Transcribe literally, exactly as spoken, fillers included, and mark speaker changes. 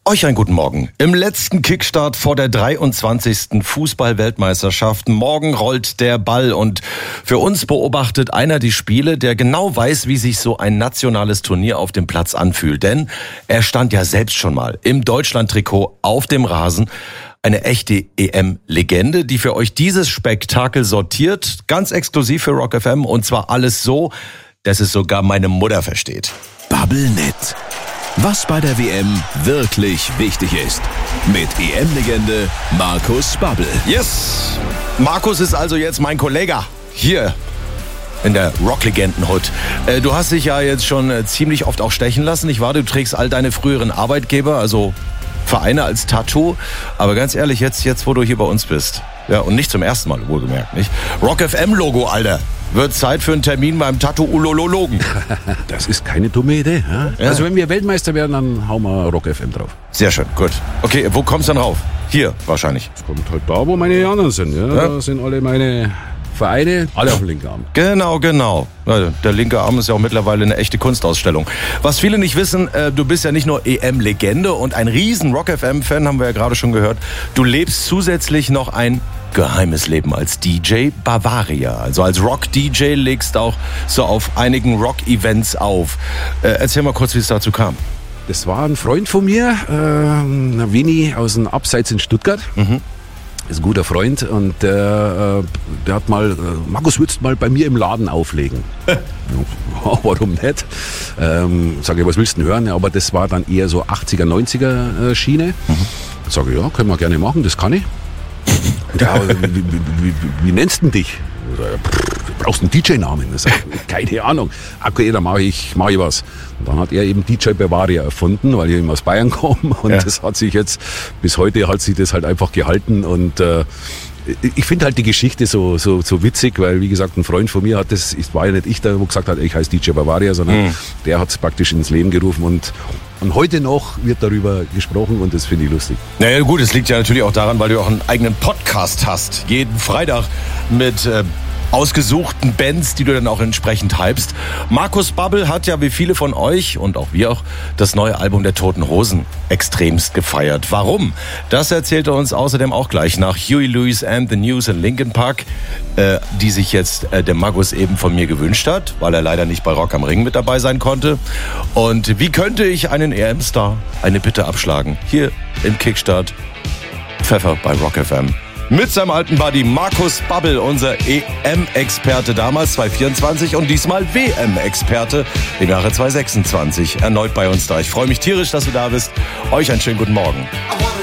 Speaker 1: Euch einen guten Morgen. Im letzten Kickstart vor der dreiundzwanzigsten Fußball-Weltmeisterschaft. Morgen rollt der Ball und für uns beobachtet einer die Spiele, der genau weiß, wie sich so ein nationales Turnier auf dem Platz anfühlt. Denn er stand ja selbst schon mal im Deutschland-Trikot auf dem Rasen. Eine echte E M-Legende, die für euch dieses Spektakel sortiert. Ganz exklusiv für Rock F M und zwar alles so, dass es sogar meine Mutter versteht.
Speaker 2: Bubblenet. Was bei der W M wirklich wichtig ist. Mit E M-Legende Markus Babbel.
Speaker 1: Yes! Markus ist also jetzt mein Kollege hier in der Rock-Legenden-Hut. Äh, du hast dich ja jetzt schon äh, ziemlich oft auch stechen lassen, nicht wahr? Du trägst all deine früheren Arbeitgeber, also Vereine als Tattoo. Aber ganz ehrlich, jetzt, jetzt wo du hier bei uns bist, ja, und nicht zum ersten Mal, wohlgemerkt, nicht? Rock F M-Logo, Alter. Wird Zeit für einen Termin beim Tattoo-Ulolologen.
Speaker 3: Das ist keine dumme Idee. Ja?
Speaker 1: Ja.
Speaker 3: Also wenn wir Weltmeister werden, dann hauen wir Rock F M drauf.
Speaker 1: Sehr schön, gut. Okay, wo kommt's dann rauf? Hier, wahrscheinlich.
Speaker 3: Das kommt halt da, wo meine anderen sind. Ja?
Speaker 1: Ja.
Speaker 3: Da sind alle meine Vereine, alle auf dem linken Arm.
Speaker 1: Genau, genau. Der linke Arm ist ja auch mittlerweile eine echte Kunstausstellung. Was viele nicht wissen, du bist ja nicht nur E M-Legende und ein riesen Rock F M-Fan, haben wir ja gerade schon gehört. Du lebst zusätzlich noch ein geheimes Leben als D J Bavaria. Also als Rock-D J legst auch so auf einigen Rock-Events auf. Äh, erzähl mal kurz, wie es dazu kam.
Speaker 3: Das war ein Freund von mir, äh, Winnie aus dem Abseits in Stuttgart. Mhm. Ist ein guter Freund und der, äh, der hat mal, äh, Markus, würdest du mal bei mir im Laden auflegen? Ja, warum nicht? Ähm, sage ich, was willst du denn hören? Ja, aber das war dann eher so achtziger, neunziger äh, Schiene. Mhm. Sage ich, ja, können wir gerne machen, das kann ich. Ja, wie, wie, wie, wie nennst du dich? Du brauchst einen D J-Namen. Keine Ahnung. Okay, dann mache ich, mach ich was. Und dann hat er eben D J Bavaria erfunden, weil ich eben aus Bayern komme. Und ja. Das hat sich jetzt, bis heute hat sich das halt einfach gehalten. Und äh, ich finde halt die Geschichte so, so, so witzig, weil, wie gesagt, ein Freund von mir hat das, es war ja nicht ich, der gesagt hat, ich heiße D J Bavaria, sondern mhm. der hat es praktisch ins Leben gerufen und Und heute noch wird darüber gesprochen und das finde ich lustig.
Speaker 1: Naja gut, es liegt ja natürlich auch daran, weil du auch einen eigenen Podcast hast. Jeden Freitag mit äh, ausgesuchten Bands, die du dann auch entsprechend hypst. Markus Babbel hat ja wie viele von euch und auch wir auch das neue Album der Toten Hosen extremst gefeiert. Warum? Das erzählt er uns außerdem auch gleich nach Huey Lewis and the News in Linkin Park, äh, die sich jetzt äh, der Markus eben von mir gewünscht hat, weil er leider nicht bei Rock am Ring mit dabei sein konnte. Und wie könnte ich einen E M-Star eine Bitte abschlagen? Hier im Kickstart Pfeffer bei Rock F M. Mit seinem alten Buddy Markus Babbel, unser E M-Experte damals zwanzig vierundzwanzig und diesmal W M-Experte im Jahre zwanzig sechsundzwanzig. Erneut bei uns da. Ich freue mich tierisch, dass du da bist. Euch einen schönen guten Morgen.